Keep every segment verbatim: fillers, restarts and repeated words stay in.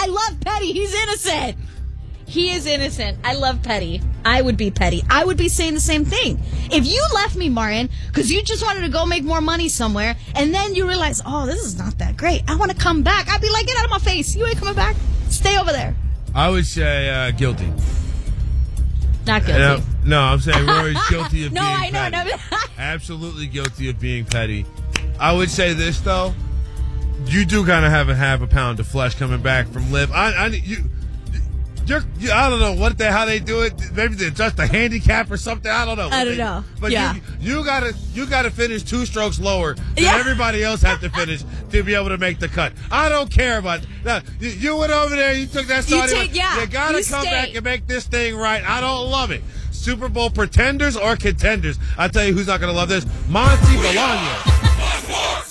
I love Petty. He's innocent. He is innocent. I love Petty. I would be Petty. I would be saying the same thing. If you left me, Martin, because you just wanted to go make more money somewhere, and then you realize, oh, this is not that great. I want to come back. I'd be like, get out of my face. You ain't coming back. Stay over there. I would say uh, guilty. Not guilty. No, no, I'm saying Rory's guilty of no, being I know, petty. No, Absolutely guilty of being petty. I would say this, though. You do kind of have a half a pound of flesh coming back from Liv. I, I, you, you're, you, I don't know what they, how they do it. Maybe they adjust the handicap or something. I don't know. I don't they, know. But yeah. you, you gotta, you gotta finish two strokes lower than yeah. everybody else have to finish to be able to make the cut. I don't care about that. You, you went over there. You took that starting. You, take, yeah, you gotta you come stay. back and make this thing right. I don't love it. Super Bowl pretenders or contenders? I tell you who's not gonna love this. Monty Bolaños.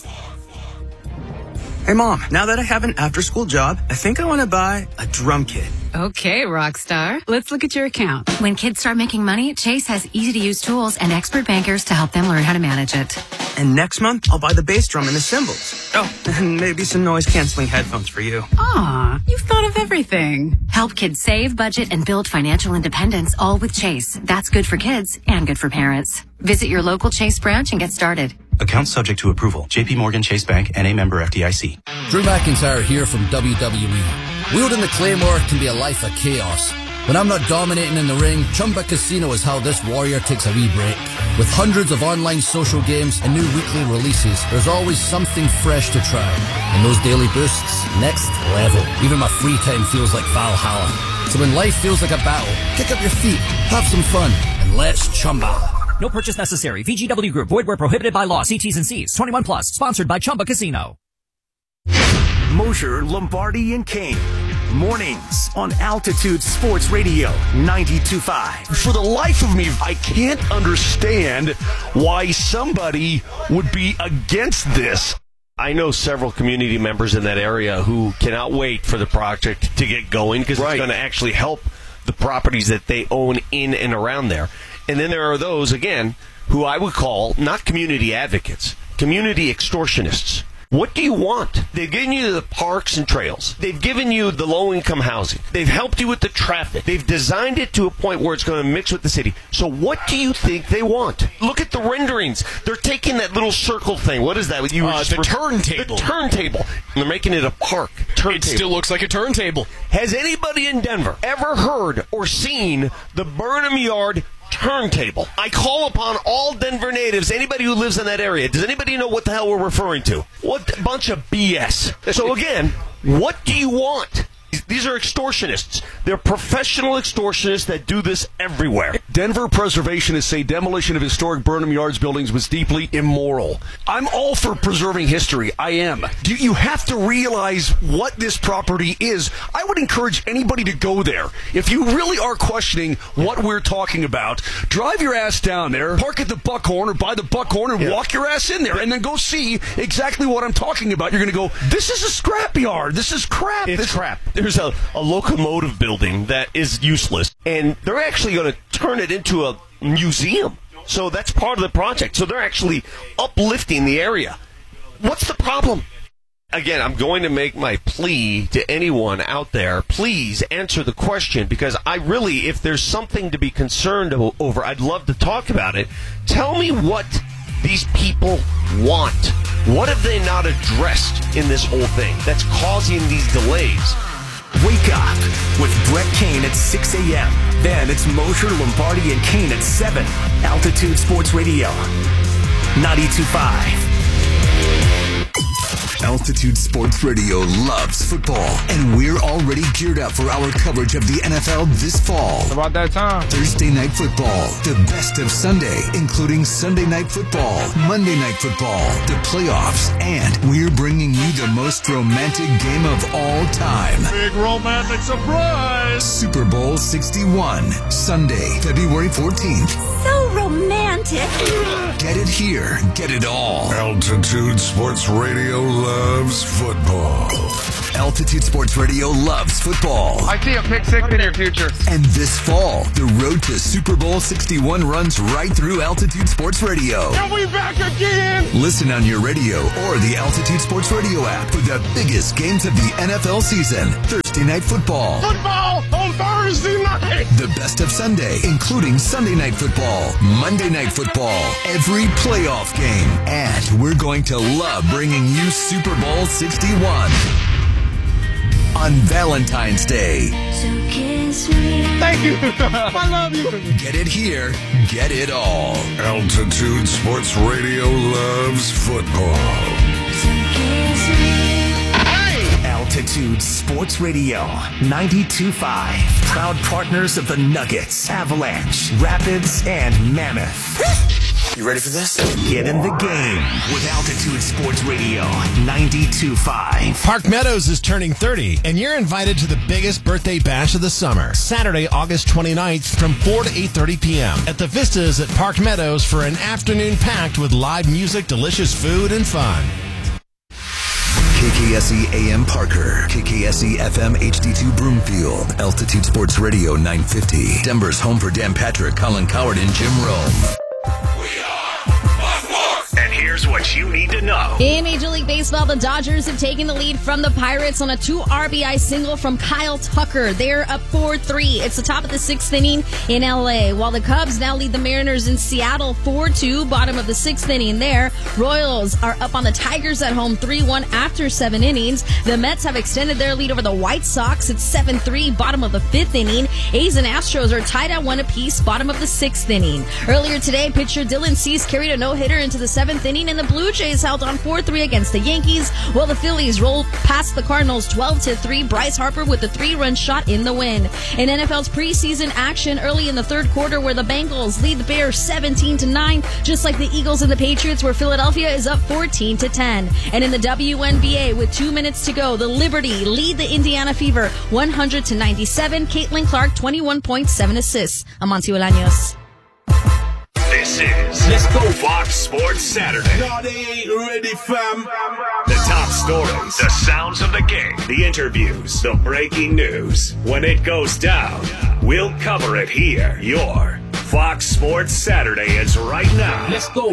Hey, Mom, now that I have an after-school job, I think I want to buy a drum kit. Okay, rock star. Let's look at your account. When kids start making money, Chase has easy-to-use tools and expert bankers to help them learn how to manage it. And next month, I'll buy the bass drum and the cymbals. Oh, and maybe some noise-canceling headphones for you. Aw, you've thought of everything. Help kids save, budget, and build financial independence, all with Chase. That's good for kids and good for parents. Visit your local Chase branch and get started. Account subject to approval. J P Morgan Chase Bank, N A member F D I C. Drew McIntyre here from W W E. Wielding the Claymore can be a life of chaos. When I'm not dominating in the ring, Chumba Casino is how this warrior takes a wee break. With hundreds of online social games and new weekly releases, there's always something fresh to try. And those daily boosts, next level. Even my free time feels like Valhalla. So when life feels like a battle, kick up your feet, have some fun, and let's Chumba. No purchase necessary. V G W Group. Void where prohibited by law. See T's and C's. twenty-one plus. Sponsored by Chumba Casino. Mosher, Lombardi, and Kane. Mornings on Altitude Sports Radio ninety-two point five. For the life of me, I can't understand why somebody would be against this. I know several community members in that area who cannot wait for the project to get going because right. It's going to actually help the properties that they own in and around there. And then there are those, again, who I would call not community advocates, community extortionists. What do you want? They've given you the parks and trails. They've given you the low-income housing. They've helped you with the traffic. They've designed it to a point where it's going to mix with the city. So what do you think they want? Look at the renderings. They're taking that little circle thing. What is that? You were uh, just the re- turntable. The turntable. And they're making it a park. Turntable. It still looks like a turntable. Has anybody in Denver ever heard or seen the Burnham Yard turntable? I call upon all Denver natives, anybody who lives in that area. Does anybody know what the hell we're referring to? What a bunch of B S. So again, what do you want? These are extortionists. They're professional extortionists that do this everywhere. Denver preservationists say demolition of historic Burnham Yards buildings was deeply immoral. I'm all for preserving history. I am. You, you have to realize what this property is. I would encourage anybody to go there. If you really are questioning what we're talking about, drive your ass down there, park at the Buckhorn or by the Buckhorn and yeah. walk your ass in there and then go see exactly what I'm talking about. You're going to go, this is a scrapyard. This is crap. It's this crap. There's a, a locomotive building that is useless, and they're actually going to turn it into a museum. So that's part of the project. So they're actually uplifting the area. What's the problem? Again, I'm going to make my plea to anyone out there. Please answer the question, because I really, if there's something to be concerned over, I'd love to talk about it. Tell me what these people want. What have they not addressed in this whole thing that's causing these delays? Wake up with Brett Kane at six a.m. Then it's Mosher, Lombardi, and Kane at seven. Altitude Sports Radio ninety-two point five. Altitude Sports Radio loves football, and we're already geared up for our coverage of the N F L this fall. It's about that time. Thursday Night Football, the best of Sunday, including Sunday Night Football, Monday Night Football, the playoffs, and we're bringing you the most romantic game of all time. Big romantic surprise! Super Bowl sixty-one, Sunday, February fourteenth. So romantic. Get it here, get it all. Altitude Sports Radio loves football. Altitude Sports Radio loves football. I see a pick six in your future. And this fall, the road to Super Bowl sixty-one runs right through Altitude Sports Radio. Are we back again? Listen on your radio or the Altitude Sports Radio app for the biggest games of the N F L season. Thursday Night Football. Football on Thursday night. The best of Sunday, including Sunday Night Football, Monday Night Football, every playoff game. And we're going to love bringing you Super Bowl sixty-one on Valentine's Day. So kiss me. Thank you. I love you. Get it here, get it all. Altitude Sports Radio loves football. So kiss me. Altitude Sports Radio ninety-two point five. Proud partners of the Nuggets, Avalanche, Rapids, and Mammoth. You ready for this? Get in the game with Altitude Sports Radio ninety-two point five. Park Meadows is turning thirty, and you're invited to the biggest birthday bash of the summer. Saturday, August twenty-ninth from four to eight thirty p.m. at the Vistas at Park Meadows for an afternoon packed with live music, delicious food, and fun. K K S E A M Parker, K K S E F M H D two Broomfield, Altitude Sports Radio nine fifty. Denver's home for Dan Patrick, Colin Coward, and Jim Rome. And here's what you need to know. In Major League Baseball, the Dodgers have taken the lead from the Pirates on a two R B I single from Kyle Tucker. They're up four three. It's the top of the sixth inning in L A, while the Cubs now lead the Mariners in Seattle four two, bottom of the sixth inning there. Royals are up on the Tigers at home three one after seven innings. The Mets have extended their lead over the White Sox. It's seven three, bottom of the fifth inning. A's and Astros are tied at one apiece, bottom of the sixth inning. Earlier today, pitcher Dylan Cease carried a no-hitter into the seventh inning, and the Blue Jays held on four three against the Yankees, while the Phillies rolled past the Cardinals twelve to three. Bryce Harper with a three-run shot in the win. In N F L's preseason action early in the third quarter, where the Bengals lead the Bears seventeen to nine, just like the Eagles and the Patriots, where Philadelphia is up fourteen to ten. And in the W N B A, with two minutes to go, the Liberty lead the Indiana Fever one hundred to ninety-seven. Caitlin Clark, twenty-one points, seven assists. Amancio Bolaños. This is Let's Go Fox Sports Saturday. No, they ain't ready, fam. The top stories, the sounds of the game, the interviews, the breaking news. When it goes down, we'll cover it here. Your Fox Sports Saturday is right now. Let's go.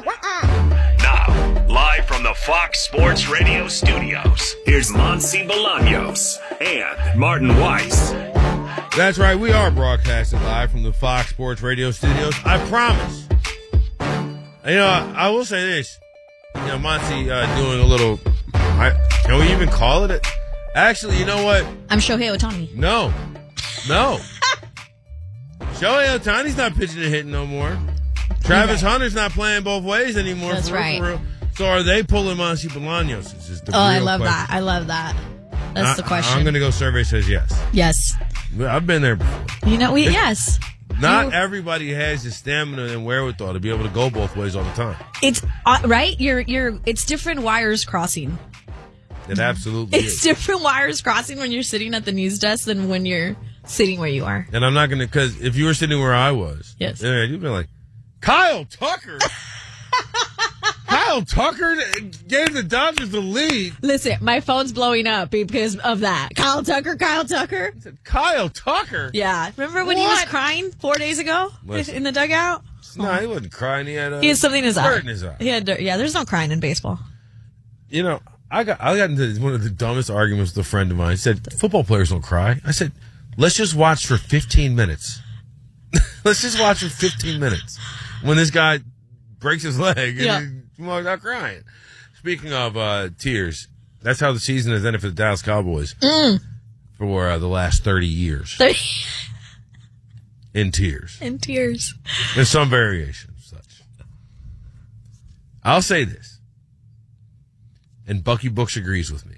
Now, live from the Fox Sports Radio studios, here's Monty Bolaños and Martin Weiss. That's right. We are broadcasting live from the Fox Sports Radio studios. I promise. You know, I, I will say this. You know, Monty uh, doing a little, I, can we even call it? A, actually, you know what? I'm Shohei Ohtani. No. No. Shohei Ohtani's not pitching and hitting no more. Travis right. Hunter's not playing both ways anymore. That's for real, right. For real. So are they pulling Monty Bolaños? Is just the oh, I real love question. that. I love that. That's I, the question. I'm going to go survey says yes. Yes. I've been there before. You know, we, yes. Not you, everybody has the stamina and wherewithal to be able to go both ways all the time. It's uh, right. You're you're. It's different wires crossing. It absolutely it's is. different wires crossing when you're sitting at the news desk than when you're sitting where you are. And I'm not going to, because if you were sitting where I was, yes, yeah, you'd be like, Kyle Tucker. Kyle Tucker gave the Dodgers the lead. Listen, my phone's blowing up because of that. Kyle Tucker, Kyle Tucker. I said, Kyle Tucker? Yeah. Remember when what? he was crying four days ago Listen, in the dugout? No, he wasn't crying. He had, a he had something in his eye. in his eye. He had dirt. Yeah, there's no crying in baseball. You know, I got I got into one of the dumbest arguments with a friend of mine. He said, football players don't cry. I said, let's just watch for fifteen minutes. Let's just watch for fifteen minutes. When this guy breaks his leg and yeah. he's not crying. Speaking of uh, tears, that's how the season has ended for the Dallas Cowboys mm. for uh, the last thirty years. thirty In tears. In tears. In some variation of such. I'll say this, and Bucky Books agrees with me.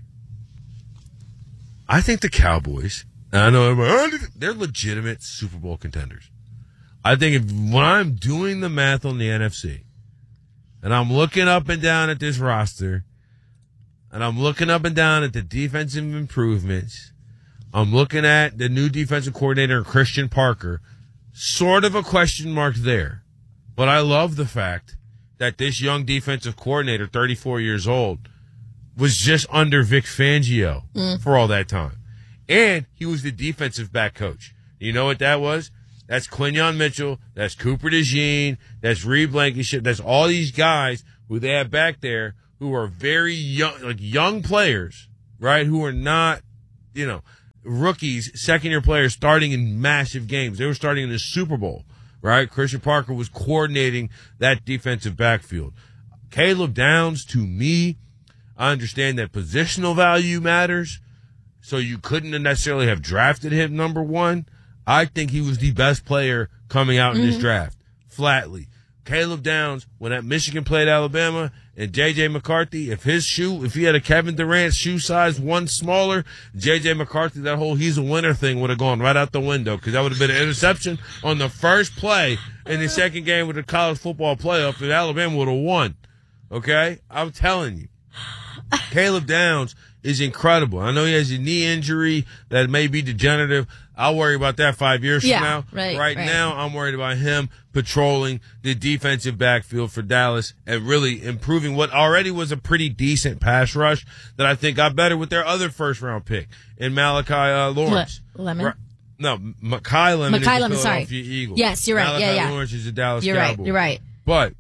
I think the Cowboys, and I know everybody, they're legitimate Super Bowl contenders. I think if, when I'm doing the math on the N F C, and I'm looking up and down at this roster, and I'm looking up and down at the defensive improvements, I'm looking at the new defensive coordinator, Christian Parker, sort of a question mark there. But I love the fact that this young defensive coordinator, thirty-four years old, was just under Vic Fangio Mm. for all that time. And he was the defensive back coach. You know what that was? That's Quinyon Mitchell. That's Cooper DeJean. That's Reed Blankenship. That's all these guys who they have back there who are very young, like young players, right? Who are not, you know, rookies, second-year players starting in massive games. They were starting in the Super Bowl, right? Christian Parker was coordinating that defensive backfield. Caleb Downs, to me, I understand that positional value matters, so you couldn't necessarily have drafted him number one. I think he was the best player coming out in Mm-hmm. this draft, flatly. Caleb Downs, when at Michigan played Alabama, and J J McCarthy, if his shoe, if he had a Kevin Durant shoe size one smaller, J J McCarthy, that whole he's a winner thing would have gone right out the window, because that would have been an interception on the first play in the second game of the college football playoff, and Alabama would have won. Okay? I'm telling you. Caleb Downs is incredible. I know he has a knee injury that may be degenerative. I'll worry about that five years Yeah, from now. right, right right. now, I'm worried about him patrolling the defensive backfield for Dallas and really improving what already was a pretty decent pass rush that I think got better with their other first-round pick in Malachi uh, Lawrence. Le- Lemon? Right. No, Makai Lemon Makai is Lemon, the sorry. Philadelphia Eagles. Yes, you're right. Malachi Yeah, yeah. Lawrence is a Dallas You're Cowboy. right. You're right. But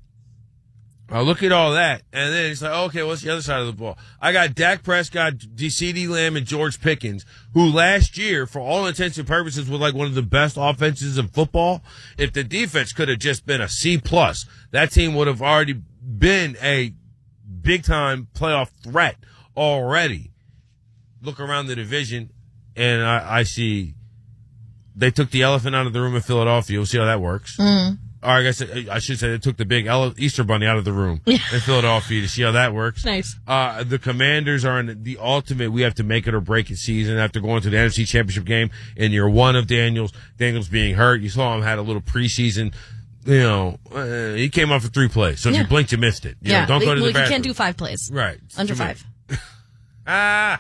I look at all that, and then it's like, okay, what's the other side of the ball? I got Dak Prescott, CeeDee Lamb, and George Pickens, who last year, for all intents and purposes, were like one of the best offenses in football. If the defense could have just been a C plus, that team would have already been a big-time playoff threat already. Look around the division, and I, I see they took the elephant out of the room in Philadelphia. We'll see how that works. Mm. Or I guess I should say they took the big ele- Easter bunny out of the room in Philadelphia to see how that works. Nice. Uh, the Commanders are in the ultimate, we have to make it or break it season after going to the N F C Championship game in year one of Daniels. Daniels being hurt. You saw him had a little preseason, you know, uh, he came off for three plays. So if Yeah. you blinked, you missed it. You yeah. know, don't go to well, the you bathroom. can't do five plays. Right. Under Too many. five. Ah.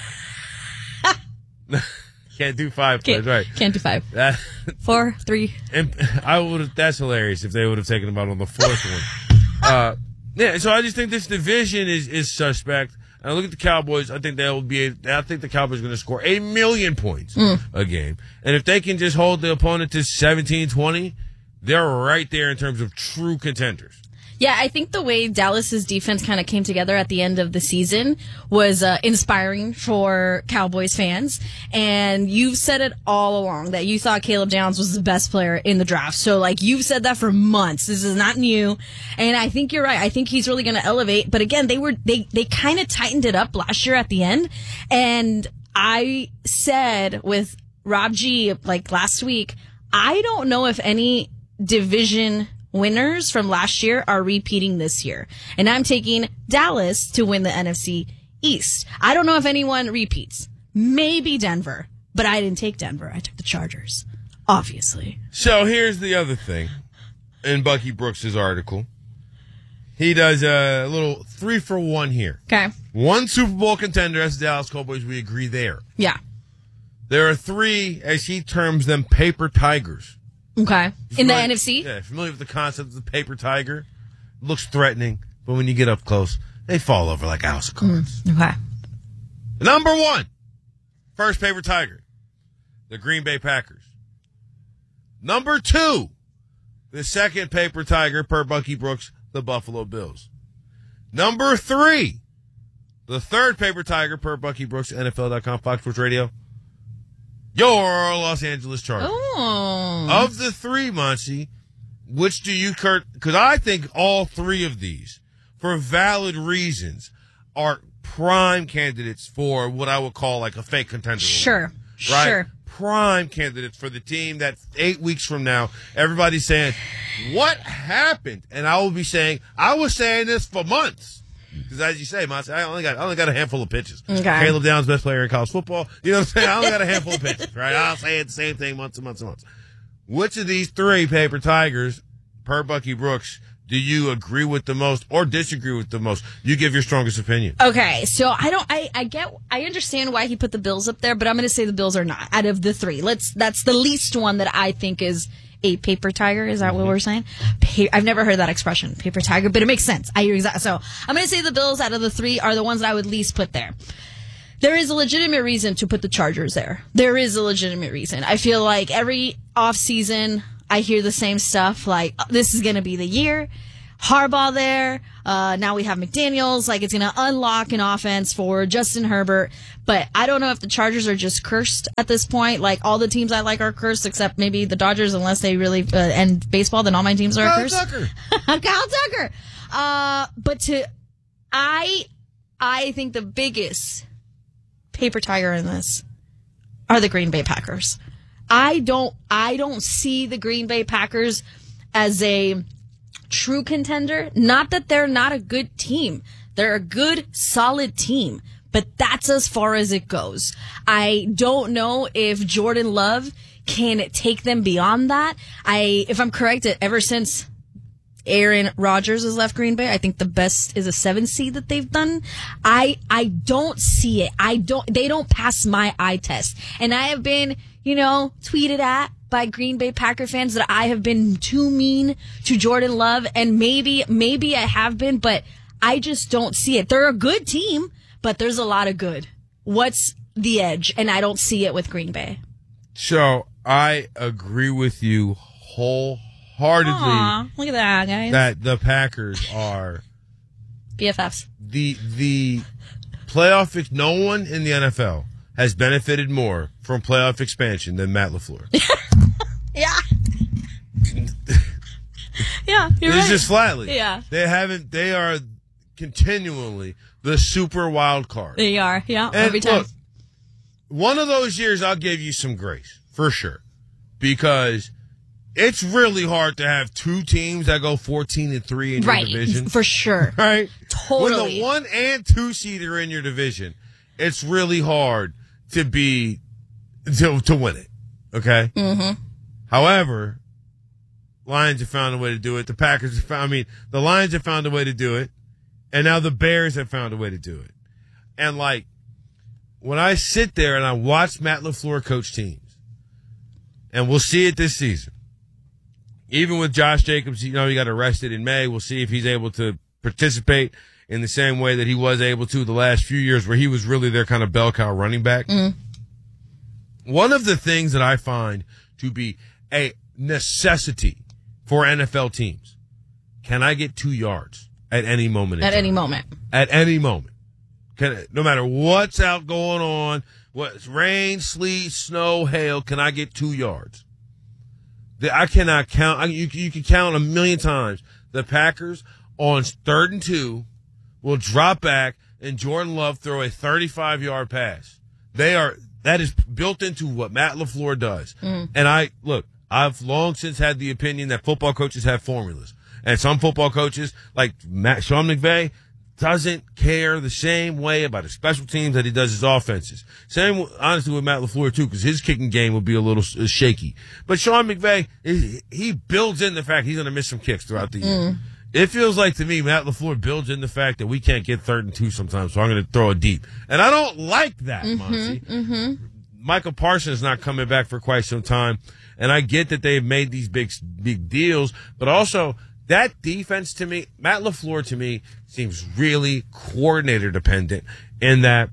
Can't do five Can't, plays, right. can't do five. That, Four, three. And I would have. That's hilarious if they would have taken him out on the fourth one. Uh, yeah. So I just think this division is is suspect. And I look at the Cowboys. I think they'll be. I think the Cowboys are going to score a million points Mm. a game. And if they can just hold the opponent to seventeen, twenty, they're right there in terms of true contenders. Yeah, I think the way Dallas's defense kind of came together at the end of the season was uh, inspiring for Cowboys fans. And you've said it all along that you thought Caleb Downs was the best player in the draft. So, like, you've said that for months. This is not new. And I think you're right. I think he's really going to elevate. But again, they were they they kind of tightened it up last year at the end. And I said with Rob G, like last week, I don't know if any division winners from last year are repeating this year. And I'm taking Dallas to win the N F C East. I don't know if anyone repeats. Maybe Denver, but I didn't take Denver. I took the Chargers, obviously. So here's the other thing. In Bucky Brooks' article, he does a little three for one here. Okay. One Super Bowl contender, that's the Dallas Cowboys. We agree there. Yeah. There are three, as he terms them, paper tigers. Okay. In the Familiar- N F C? Yeah, familiar with the concept of the paper tiger? Looks threatening, but when you get up close, they fall over like a house of cards. Mm, okay. Number one, first paper tiger, the Green Bay Packers. Number two, the second paper tiger, per Bucky Brooks, the Buffalo Bills. Number three, the third paper tiger, per Bucky Brooks, N F L dot com, Fox Sports Radio, your Los Angeles Chargers. Oh. Of the three, Muncie, which do you, Kurt? Because I think all three of these, for valid reasons, are prime candidates for what I would call like a fake contender. Sure. Right? Sure. Prime candidates for the team that eight weeks from now, everybody's saying, what happened? And I will be saying, I was saying this for months. Because as you say, Monty, I only got I only got a handful of pitches. Okay. Caleb Downs, best player in college football. You know what I'm saying? I only got a handful of pitches, right? I'll say the same thing months and months and months. Which of these three paper tigers, per Bucky Brooks, do you agree with the most or disagree with the most? You give your strongest opinion. Okay, so I don't, I, I get, I understand why he put the Bills up there, but I'm going to say the Bills are not out of the three. Let's, that's the least one that I think is, a paper tiger. Is that mm-hmm. what we're saying? Pa- I've never heard that expression, paper tiger, but it makes sense. I hear exactly. So I'm going to say the Bills out of the three are the ones that I would least put there. There is a legitimate reason to put the Chargers there. There is a legitimate reason. I feel like every offseason I hear the same stuff, like, this is going to be the year. Harbaugh there. Uh, now we have McDaniels. Like, it's going to unlock an offense for Justin Herbert. But I don't know if the Chargers are just cursed at this point. Like, all the teams I like are cursed, except maybe the Dodgers, unless they really uh, end baseball, then all my teams are Kyle cursed. Tucker. Kyle Tucker. Uh, but to, I, I think the biggest paper tiger in this are the Green Bay Packers. I don't, I don't see the Green Bay Packers as a true contender. Not that they're not a good team. They're a good, solid team. But that's as far as it goes. I don't know if Jordan Love can take them beyond that. I, if I'm correct, ever since Aaron Rodgers has left Green Bay, I think the best is a seven seed that they've done. I, I don't see it. I don't, they don't pass my eye test. And I have been, you know, tweeted at by Green Bay Packer fans that I have been too mean to Jordan Love, and maybe, maybe I have been, but I just don't see it. They're a good team, but there's a lot of good. What's the edge? And I don't see it with Green Bay. So I agree with you wholeheartedly. Aw, look at that, guys. That the Packers are B F Fs. The the playoff. Ex- no one in the N F L has benefited more from playoff expansion than Matt LaFleur. Yeah. Yeah, you're It's right. just flatly. Yeah. They haven't, they are continually the super wild card. They are, yeah, And every time. Look, one of those years I'll give you some grace, for sure. Because it's really hard to have two teams that go fourteen and three in your Right, division. for sure. Right? Totally. When the one and two seed are in your division, it's really hard to be, to, to win it. Okay? Mm-hmm. However, Lions have found a way to do it. The Packers have found, I mean, the Lions have found a way to do it. And now the Bears have found a way to do it. And like, when I sit there and I watch Matt LaFleur coach teams, and we'll see it this season, even with Josh Jacobs, you know, he got arrested in May. We'll see if he's able to participate in the same way that he was able to the last few years where he was really their kind of bell cow running back. Mm. One of the things that I find to be a necessity for N F L teams, can I get two yards at any moment? in At time? any moment. At any moment. Can, no matter what's out going on, what's rain, sleet, snow, hail, can I get two yards? The, I cannot count. I, you, you can count a million times. The Packers on third and two will drop back and Jordan Love throw a thirty-five yard pass. They are, that is built into what Matt LaFleur does. Mm. And I, look, I've long since had the opinion that football coaches have formulas. And some football coaches, like Matt, Sean McVay, doesn't care the same way about his special teams that he does his offenses. Same, honestly, with Matt LaFleur, too, because his kicking game would be a little uh, shaky. But Sean McVay, he builds in the fact he's going to miss some kicks throughout the year. Mm. It feels like to me, Matt LaFleur builds in the fact that we can't get third and two sometimes, so I'm going to throw it deep. And I don't like that, Mm-hmm, Monty. mm-hmm. Michael Parsons not coming back for quite some time. And I get that they've made these big, big deals, but also that defense to me, Matt LaFleur to me seems really coordinator dependent in that,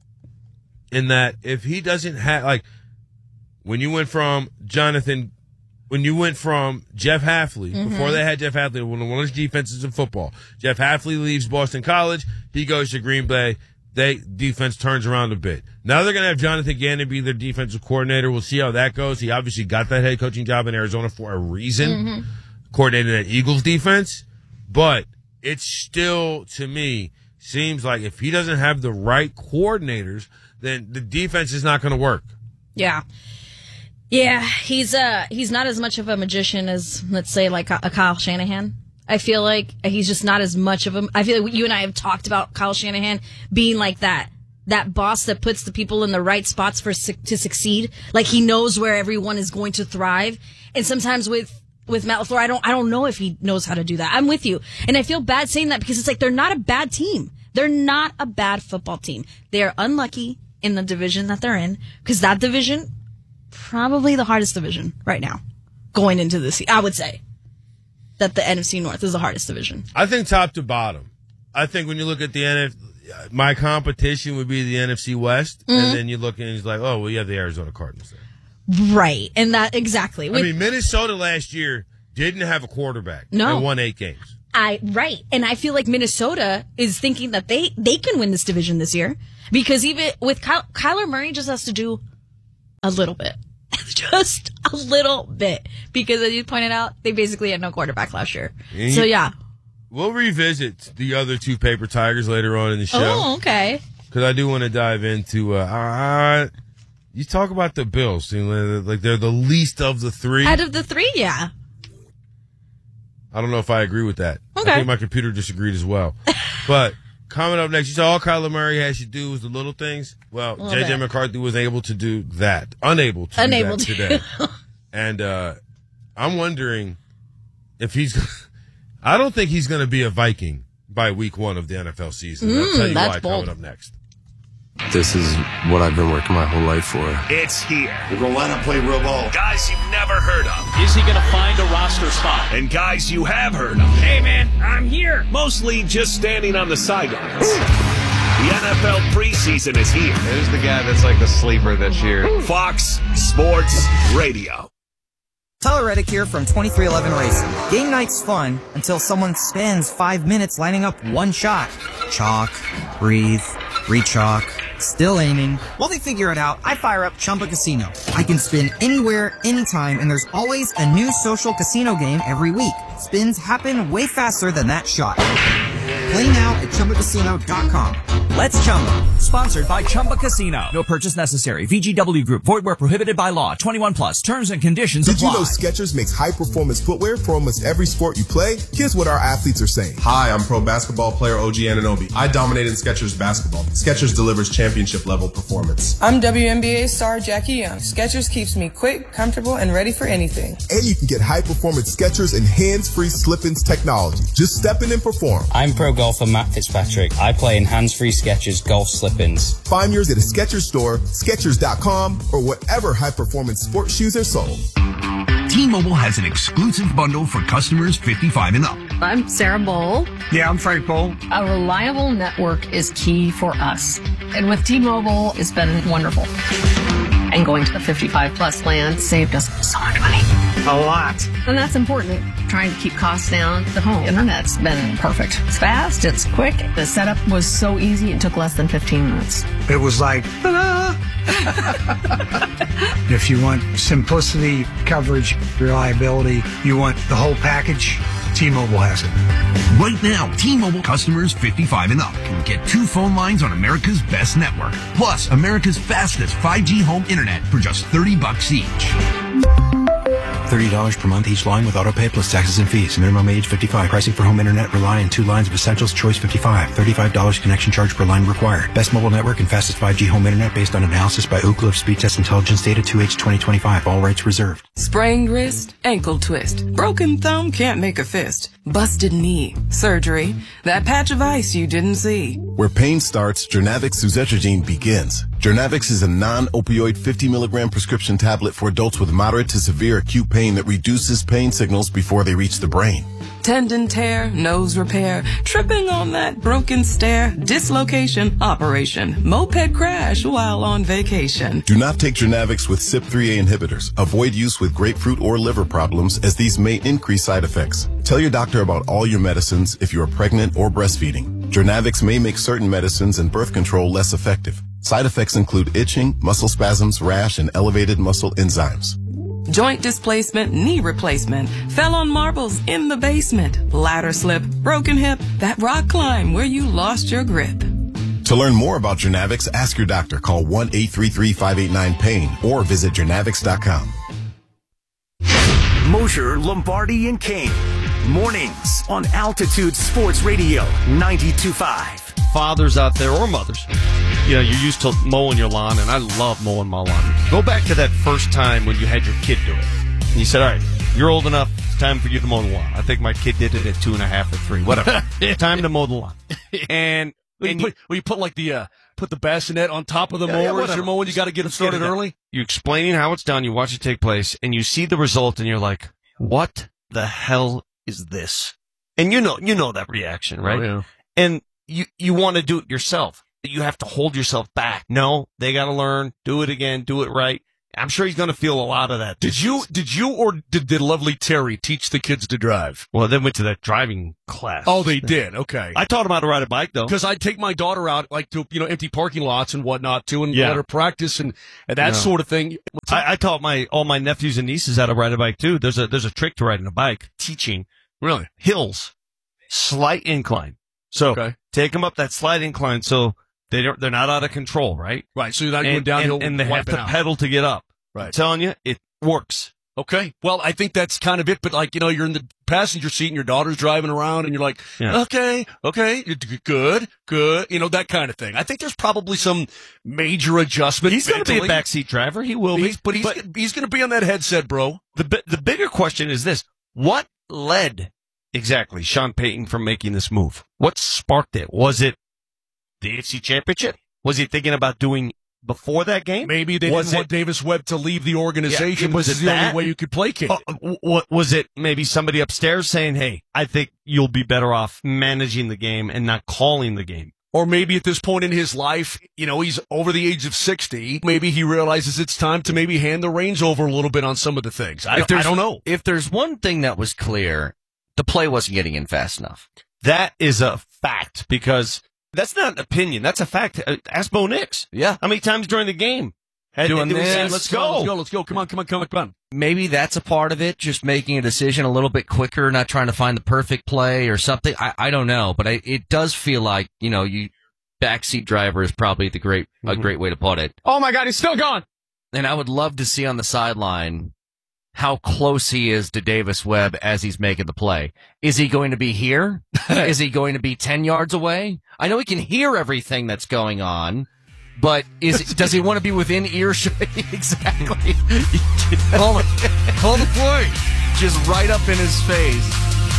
in that if he doesn't have, like, when you went from Jonathan, when you went from Jeff Hafley, Mm-hmm. before they had Jeff Hafley, one of the worst defenses in football, Jeff Hafley leaves Boston College, he goes to Green Bay, they defense turns around a bit. Now they're going to have Jonathan Gannon be their defensive coordinator. We'll see how that goes. He obviously got that head coaching job in Arizona for a reason, Mm-hmm. coordinating that Eagles defense. But it still, to me, seems like if he doesn't have the right coordinators, then the defense is not going to work. Yeah. Yeah, he's uh he's not as much of a magician as, let's say, like a, a Kyle Shanahan. I feel like he's just not as much of a, I feel like you and I have talked about Kyle Shanahan being like that, that boss that puts the people in the right spots for to succeed. Like he knows where everyone is going to thrive. And sometimes with, with Matt LaFleur, I don't, I don't know if he knows how to do that. I'm with you. And I feel bad saying that because it's like, they're not a bad team. They're not a bad football team. They are unlucky in the division that they're in because that division, probably the hardest division right now. going into this. I would say that the N F C North is the hardest division. I think top to bottom. I think when you look at the N F C, my competition would be the N F C West, mm-hmm. and then you look and it's like, oh, well, you have the Arizona Cardinals there. Right, and that exactly. I mean, Minnesota last year didn't have a quarterback. No. They won eight games. I right, and I feel like Minnesota is thinking that they, they can win this division this year because even with Ky- Kyler Murray just has to do a little bit, just a little bit, because as you pointed out, they basically had no quarterback last year. And so yeah, we'll revisit the other two paper tigers later on in the show. Oh, okay. Because I do want to dive into. Uh, uh, you talk about the Bills, you know, like they're the least of the three. Out of the three, yeah. I don't know if I agree with that. Okay. I think my computer disagreed as well. But coming up next, you saw all Kyler Murray has to do was the little things. Well, J J McCarthy was able to do that. Unable to Unable do that to. today. And uh, I'm wondering if he's – I don't think he's going to be a Viking by week one of the N F L season. Mm, I'll tell you that's why bold. coming up next. This is what I've been working my whole life for. It's here. We're going to line up, play real ball. Guys you've never heard of. Is he going to find a roster spot? And guys you have heard of. Hey, man, I'm here. Mostly just standing on the sidelines. The N F L preseason is here. Who's the guy that's like the sleeper this year? Fox Sports Radio. Tyler Reddick here from twenty-three eleven Racing. Game night's fun until someone spends five minutes lining up one shot. Chalk, breathe, re-chalk, still aiming. While they figure it out, I fire up Chumba Casino. I can spin anywhere, anytime, and there's always a new social casino game every week. Spins happen way faster than that shot. Play now at Chumba Casino dot com. Let's Chumba. Sponsored by Chumba Casino. No purchase necessary. V G W Group. Void where prohibited by law. twenty-one plus. Terms and conditions Did apply. you know Skechers makes high-performance footwear for almost every sport you play? Here's what our athletes are saying. Hi, I'm pro basketball player O G Anunoby. I dominated Skechers basketball. Skechers delivers championship-level performance. I'm W N B A star Jackie Young. Skechers keeps me quick, comfortable, and ready for anything. And you can get high-performance Skechers and hands-free slip-ins technology. Just step in and perform. I'm pro golfer Matt Fitzpatrick. I play in hands-free Skechers golf slip-ins. Find yours at a Skechers store, Skechers dot com, or wherever high-performance sports shoes are sold. T-Mobile has an exclusive bundle for customers fifty-five and up. I'm Sarah Bowl. Yeah, I'm Frank Bowl. A reliable network is key for us. And with T-Mobile, it's been wonderful. And going to the fifty-five plus plan saved us so much money. A lot. And that's important. Trying to keep costs down. The home internet's been perfect. It's fast. It's quick. The setup was so easy. It took less than fifteen minutes. It was like, ta-da! If you want simplicity, coverage, reliability, you want the whole package, T-Mobile has it. Right now, T-Mobile customers fifty-five and up can get two phone lines on America's best network, plus America's fastest five G home internet for just thirty bucks each. thirty dollars per month each line with autopay plus taxes and fees. Minimum age fifty-five. Pricing for home internet rely on two lines of Essentials Choice fifty-five. thirty-five dollars connection charge per line required. Best mobile network and fastest five G home internet based on analysis by Ookla of Speed Test Intelligence Data two H twenty twenty-five. All rights reserved. Sprained wrist, ankle twist, broken thumb can't make a fist, busted knee, surgery, that patch of ice you didn't see. Where pain starts, Jernavix suzetrigine begins. Jernavix is a non-opioid fifty milligram prescription tablet for adults with moderate to severe acute pain that reduces pain signals before they reach the brain. Tendon tear, nose repair, tripping on that broken stair, dislocation, operation, moped crash while on vacation. Do not take Jernavix with C Y P three A inhibitors. Avoid use with grapefruit or liver problems as these may increase side effects. Tell your doctor about all your medicines if you are pregnant or breastfeeding. Jernavix may make certain medicines and birth control less effective. Side effects include itching, muscle spasms, rash, and elevated muscle enzymes. Joint displacement, knee replacement, fell on marbles in the basement, ladder slip, broken hip, that rock climb where you lost your grip. To learn more about Jernavix, ask your doctor. Call one eight three three, five eight nine, pain or visit jernavix dot com. Mosher, Lombardi, and Kane. Mornings on Altitude Sports Radio ninety-two point five. Fathers out there or mothers, you know, you're used to mowing your lawn, and I love mowing my lawn. Go back to that first time when you had your kid do it. And you said, all right, you're old enough, it's time for you to mow the lawn. I think my kid did it at two and a half or three, whatever. Time to mow the lawn. And, Well, and you you, put, well, you put like the uh, put the bassinet on top of the Yeah, mower yeah, as whatever. you're mowing. You got to get them Let's get started it done. early. You're explaining how it's done. You watch it take place, and you see the result, and you're like, "What the hell is this?" And you know, you know that reaction, right? Oh, yeah. And you you want to do it yourself. You have to hold yourself back. No, they got to learn. Do it again. Do it right. I'm sure he's going to feel a lot of that. Did you, did you, or did, did lovely Terry teach the kids to drive? Well, they went to that driving class. Oh, they did. Okay. I taught them how to ride a bike, though. Because I'd take my daughter out, like, to, you know, empty parking lots and whatnot, too, and Yeah. let her practice and, and that Yeah. sort of thing. I, I taught my all my nephews and nieces how to ride a bike too. There's a there's a trick to riding a bike. Teaching Really? hills, slight incline. So Okay. take them up that slight incline, so they don't they're not out of control, right? Right. So you're not going And, downhill and, and they have wiping to out. pedal to get up. I'm Right. telling you, it works. Okay. Well, I think that's kind of it. But like, you know, you're in the passenger seat and your daughter's driving around and you're like, Yeah. okay, okay, you're d- good, good. You know, that kind of thing. I think there's probably some major adjustment. He's going to be a mentally. backseat driver. He will be. He's, but he's, he's going to be on that headset, bro. The bi- the bigger question is this: what led exactly Sean Payton from making this move? What sparked it? Was it the A F C Championship? Was he thinking about doing before that game? Maybe they was didn't it, want Davis Webb to leave the organization. Yeah, was This it is the that? only way you could placate it. Uh, w- was it maybe somebody upstairs saying, "Hey, I think you'll be better off managing the game and not calling the game"? Or maybe at this point in his life, you know, he's over the age of sixty. Maybe he realizes it's time to maybe hand the reins over a little bit on some of the things. I, If I there's- don't know. If there's one thing that was clear, the play wasn't getting in fast enough. That is a fact because that's not an opinion. That's a fact. Uh, Ask Bo Nix. Yeah. How many times during the game? Had, Doing did we say, this. let's Come on, go. let's go, let's go. Come on, come on, come on, come on. Maybe that's a part of it, just making a decision a little bit quicker, not trying to find the perfect play or something. I, I don't know, but I, it does feel like, you know, you backseat driver is probably the great a great way to put it. Oh my God, he's still gone. And I would love to see on the sideline how close he is to Davis Webb as he's making the play. Is he going to be here? Is he going to be ten yards away? I know he can hear everything that's going on, but is does he want to be within earshot? Exactly. Call, it, call the play. Just right up in his face.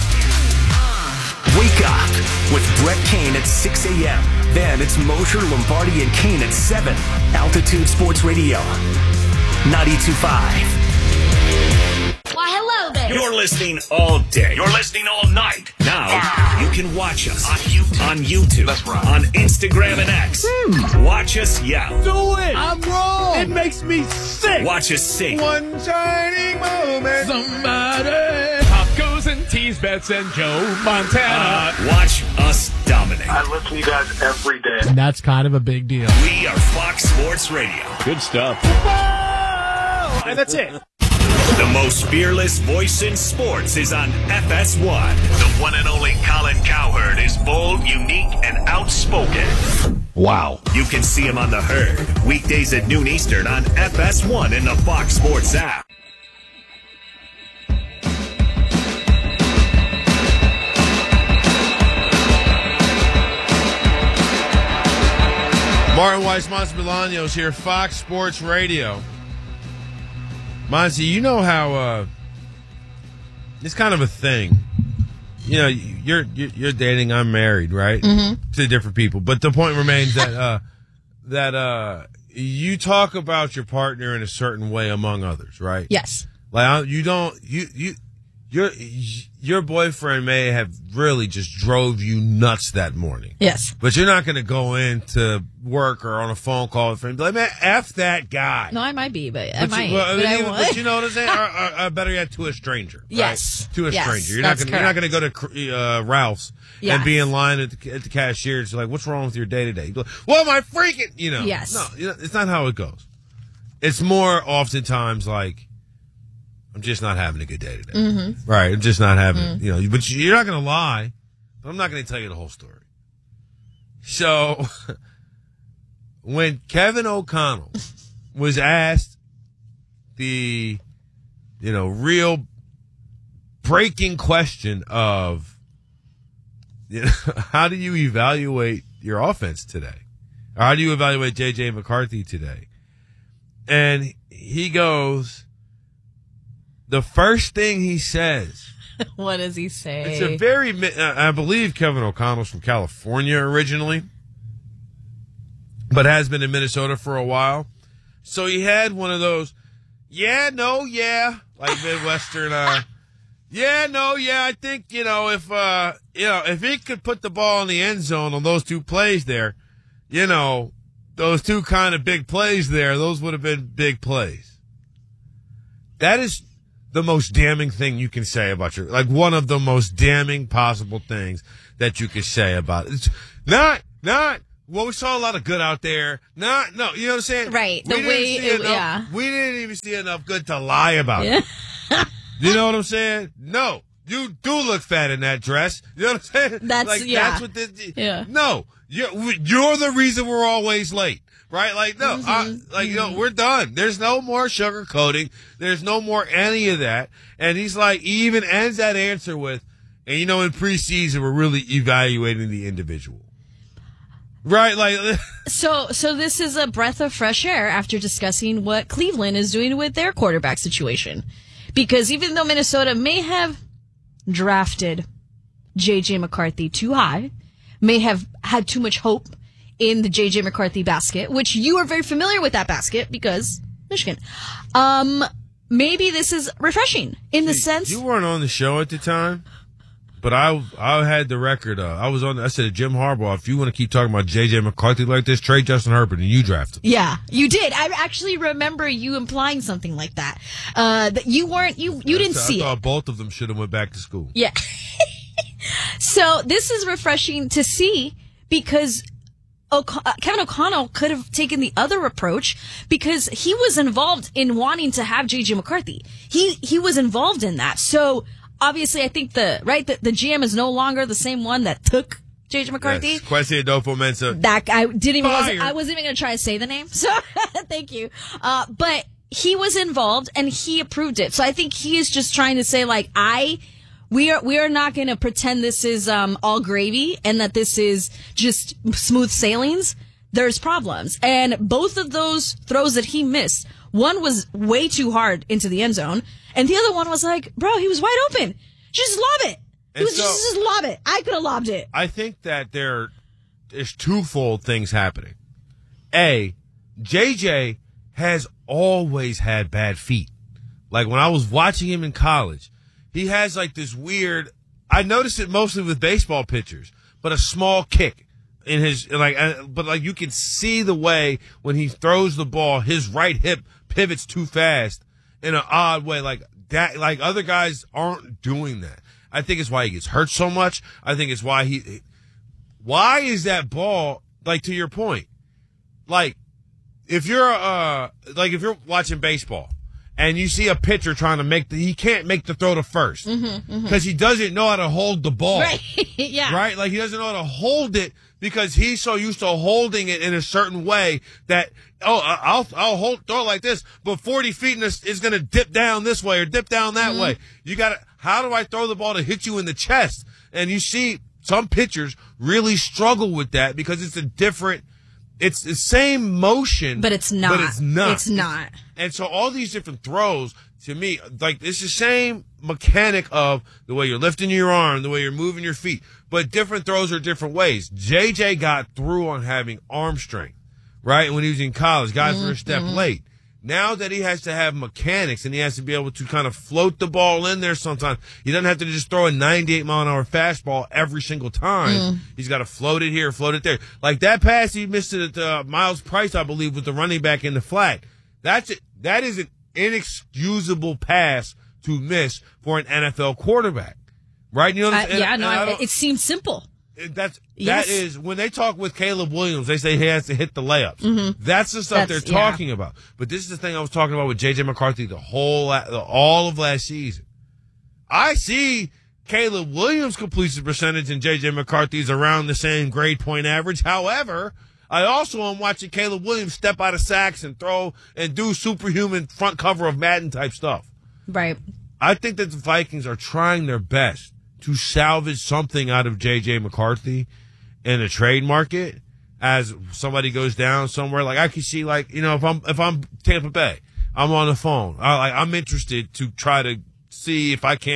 Wake up with Brett Kane at six a.m. Then it's Mosher, Lombardi, and Kane at seven. Altitude Sports Radio, ninety-two point five. Why, hello there. You're listening all day. You're listening all night. Now, you can watch us on YouTube, on, YouTube, That's right. on Instagram and X. Watch us yell. Do it! I'm wrong! It makes me sick! Watch us sing. One shining moment. Somebody. Tacos and tease bets and Joe Montana. Uh, watch us dominate. I listen to you guys every day. And that's kind of a big deal. We are Fox Sports Radio. Good stuff. And that's it. The most fearless voice in sports is on F S one. The one and only Colin Cowherd is bold, unique, and outspoken. Wow. You can see him on The Herd, weekdays at noon Eastern on F S one in the Fox Sports app. Martin Weiss, Monty Bolaños here, Fox Sports Radio. Monty, you know how uh, it's kind of a thing. You know, you're you're, you're dating, I'm married, right? Mm-hmm. To different people, but the point remains that uh, that uh, you talk about your partner in a certain way among others, right? Yes. Like you don't you you your your boyfriend may have really just drove you nuts that morning. Yes. But you're not going to go into work or on a phone call with him and be like, man, F that guy. No, I might be, but I But might. you, well, but I even- won't. but you know what I'm saying? or, or, or better yet, to a stranger. right? Yes. To a Yes, stranger. You're not that's going. You're not going to go to uh, Ralph's Yes. and be in line at the, at the cashier. It's like, what's wrong with your day to day? Well, my freaking, you know. Yes. No, you know, it's not how it goes. It's more oftentimes like, I'm just not having a good day today. Mhm. Right. I'm just not having, Mm. you know, but you're not going to lie, but I'm not going to tell you the whole story. So when Kevin O'Connell was asked the, you know, real breaking question of, you know, how do you evaluate your offense today? Or how do you evaluate J J McCarthy today? And he goes, the first thing he says, What does he say? it's a very, I believe Kevin O'Connell's from California originally. but has been in Minnesota for a while. So he had one of those, yeah, no, yeah, like Midwestern, uh, yeah, no, yeah, I think, you know, if, uh, you know, if he could put the ball in the end zone on those two plays there, you know, those two kind of big plays there, those would have been big plays. That is the most damning thing you can say about your, like one of the most damning possible things that you could say about it. It's not, not, well, we saw a lot of good out there. Not, no, you know what I'm saying? Right. We The way, see it, enough, yeah. We didn't even see enough good to lie about Yeah. it. You know what I'm saying? No. You do look fat in that dress. You know what I'm saying? That's- like, yeah. That's what this, Yeah. No. You're, you're the reason we're always late. Right? Like, no, Mm-hmm. I, like, you know, we're done. There's no more sugarcoating. There's no more any of that. And he's like, he even ends that answer with, and you know, in preseason, we're really evaluating the individual. Right? Like, So, so this is a breath of fresh air after discussing what Cleveland is doing with their quarterback situation. Because even though Minnesota may have drafted J J McCarthy too high, may have had too much hope in the J J McCarthy basket, which you are very familiar with that basket because Michigan. Um, maybe this is refreshing in the sense. you weren't on the show at the time, but I I had the record. Uh, I was on. I said to Jim Harbaugh, if you want to keep talking about J J McCarthy like this, trade Justin Herbert and you draft him. Yeah, you did. I actually remember you implying something like that. Uh, that you weren't, you, you didn't I see it. thought both of them should have went back to school. Yeah. So this is refreshing to see because O'Con- uh, Kevin O'Connell could have taken the other approach because he was involved in wanting to have J J McCarthy. He he was involved in that. So obviously, I think the right the, the G M is no longer the same one that took J J McCarthy. Yes. Kwesi Adolfo-Mensah. That I didn't even Fire. wasn't, I wasn't even going to try to say the name. So thank you. Uh, but he was involved and he approved it. So I think he is just trying to say like I. We are we are not going to pretend this is um, all gravy and that this is just smooth sailings. There's problems, and both of those throws that he missed, one was way too hard into the end zone, and the other one was like, bro, he was wide open. Just lob it. He And was so- just, just lob it. I could have lobbed it. I think that there is twofold things happening. A, J J has always had bad feet. Like when I was watching him in college, he has like this weird, I noticed it mostly with baseball pitchers, but a small kick in his, like, uh, but like you can see the way when he throws the ball, his right hip pivots too fast in an odd way. Like that, like other guys aren't doing that. I think it's why he gets hurt so much. I think it's why he, why is that ball, like to your point, like if you're, uh, like if you're watching baseball, and you see a pitcher trying to make the, he can't make the throw to first because Mm-hmm, mm-hmm. he doesn't know how to hold the ball. Right. Yeah. Right? Like he doesn't know how to hold it because he's so used to holding it in a certain way that, oh, I- I'll, I'll hold, throw it like this, but forty feet in this is going to dip down this way or dip down that Mm-hmm. way. You got to, how do I throw the ball to hit you in the chest? And you see some pitchers really struggle with that because it's a different, it's the same motion. But it's not. But it's not. It's not. And so all these different throws, to me, like it's the same mechanic of the way you're lifting your arm, the way you're moving your feet, but different throws are different ways. J J got through on having arm strength, right? When he was in college, guys were a step Mhm. late. Now that he has to have mechanics and he has to be able to kind of float the ball in there sometimes, he doesn't have to just throw a ninety-eight mile an hour fastball every single time. Mm. He's got to float it here, float it there. Like that pass he missed it at uh, Miles Price, I believe, with the running back in the flat. That's it. That is an inexcusable pass to miss for an N F L quarterback, right? You know, what I'm Uh, saying? yeah, And no, I I, don't- it seems simple. that's Yes. that is when they talk with Caleb Williams, they say he has to hit the layups. Mhm. That's the stuff That's- they're talking about. But this is the thing I was talking about with J J McCarthy the whole the, all of last season. I see Caleb Williams' completion percentage and J J McCarthy's around the same grade point average. However, I also am watching Caleb Williams step out of sacks and throw and do superhuman front cover of Madden type stuff. Right. I think that the Vikings are trying their best to salvage something out of J J McCarthy in the trade market as somebody goes down somewhere. Like I can see, like, you know, if I'm, if I'm Tampa Bay, I'm on the phone. I, like, I'm interested to try to see if I can't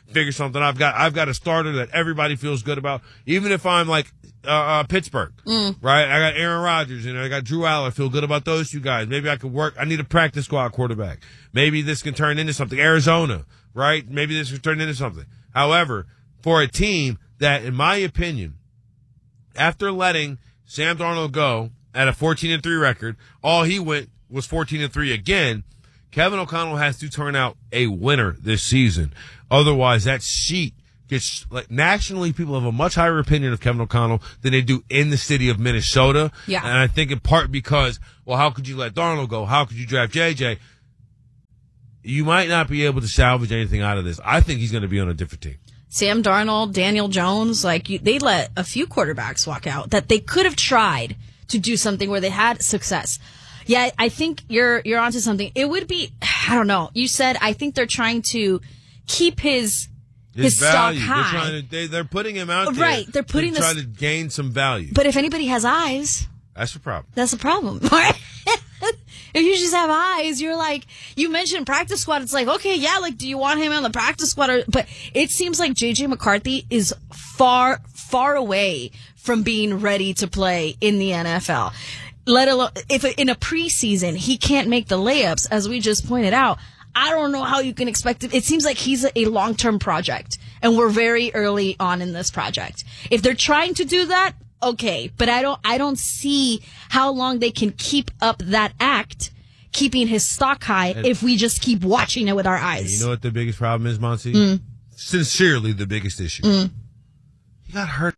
figure something out. I've got I've got a starter that everybody feels good about. Even if I'm like uh, uh, Pittsburgh, Mm. right? I got Aaron Rodgers, and I got Drew Allen. I feel good about those two guys. Maybe I could work. I need a practice squad quarterback. Maybe this can turn into something. Arizona, right? Maybe this can turn into something. However, for a team that, in my opinion, after letting Sam Darnold go at a fourteen and three record, all he went was fourteen and three again. Kevin O'Connell has to turn out a winner this season. Otherwise, that sheet gets, like, nationally, people have a much higher opinion of Kevin O'Connell than they do in the city of Minnesota. Yeah. And I think in part because, well, how could you let Darnold go? How could you draft J J? You might not be able to salvage anything out of this. I think he's going to be on a different team. Sam Darnold, Daniel Jones, like you, they let a few quarterbacks walk out that they could have tried to do something where they had success. Yeah, I think you're you're onto something. It would be, I don't know. You said I think they're trying to keep his his, His stock value. high. They're, trying to, they, they're putting him out there. Right, they're putting to try this- to gain some value. But if anybody has eyes, That's the problem. that's a problem. Right? If you just have eyes, you're like, you mentioned practice squad. It's like, okay, yeah, like, do you want him on the practice squad? Or, but it seems like J J McCarthy is far, far away from being ready to play in the N F L. Let alone, if in a preseason he can't make the layups, as we just pointed out, I don't know how you can expect it. It seems like he's a, a long-term project, and we're very early on in this project. If they're trying to do that, okay, but I don't I don't see how long they can keep up that act, keeping his stock high, And- if we just keep watching it with our eyes. You know what the biggest problem is, Monty? Mm. Sincerely, the biggest issue. Mm. He got hurt.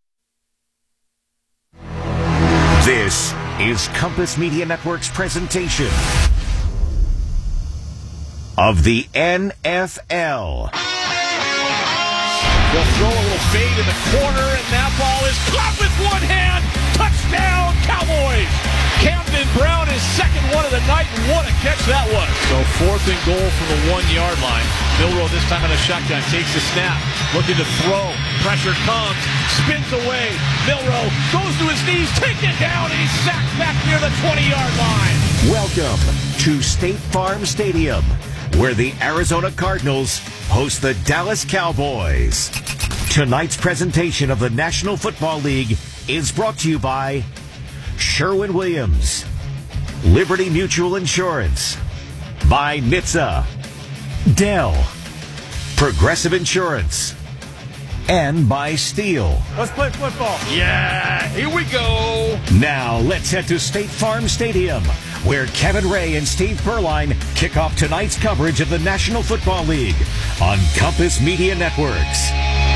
This is Compass Media Network's presentation of the N F L. They'll throw a little fade in the corner, and that ball is caught with one hand. Touchdown, Cowboys! Camden Brown, his second one of the night, and what a catch that was. So fourth and goal from the one-yard line. Milroe this time on a shotgun, takes the snap, looking to throw. Pressure comes, spins away. Milroe goes to his knees, takes it down, and he's sacked back near the twenty-yard line. Welcome to State Farm Stadium, where the Arizona Cardinals host the Dallas Cowboys. Tonight's presentation of the National Football League is brought to you by Sherwin-Williams, Liberty Mutual Insurance, by N H T S A, Dell, Progressive Insurance, and by Steel. Let's play football. Yeah, here we go. Now let's head to State Farm Stadium, where Kevin Ray and Steve Berline kick off tonight's coverage of the National Football League on Compass Media Networks.